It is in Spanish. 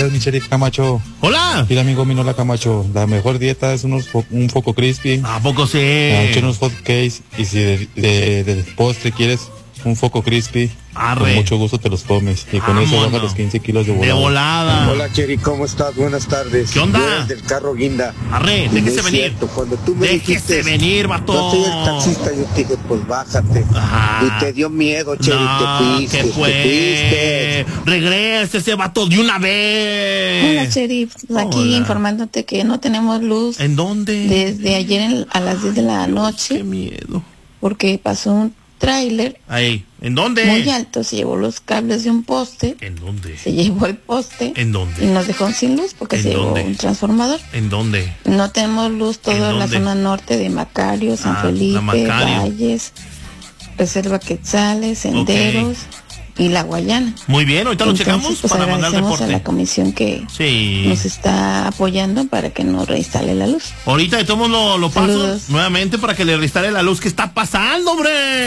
días, mi Cheri Camacho. Hola. Y el amigo Minola Camacho. La mejor dieta es un foco crispy. ¿A poco sí? Unos hot cakes. Y si de postre quieres un foco crispy, con mucho gusto te los comes. Y con eso baja los 15 kilos de volada. De volada. Hola, Cheri, ¿cómo estás? Buenas tardes. ¿Qué onda? Yo desde el carro Guinda. Arre, déjese venir. Cierto, cuando tú me Déjese venir, vato. Yo soy el taxista, yo te dije, pues bájate. Y te dio miedo, Cheri, no, te fuiste. ¿qué fue? Te fuiste. Regresa ese vato de una vez. Hola, Cheri, aquí informándote que no tenemos luz. ¿En dónde? Desde ayer a las 10 de la noche. Qué miedo. Porque pasó un tráiler. Ahí, ¿en dónde? Muy alto, se llevó los cables de un poste. ¿En dónde? Se llevó el poste. ¿En dónde? Y nos dejó sin luz porque se llevó un transformador. ¿En dónde? No tenemos luz toda la zona norte de Macario, San Felipe, Valles, Reserva Quetzales, Senderos y La Guayana. Muy bien, ahorita lo checamos pues para mandar el agradecemos reporte. a la comisión que nos está apoyando para que nos reinstale la luz. Ahorita de todos lo paso nuevamente para que le reinstale la luz. ¿Qué está pasando, hombre?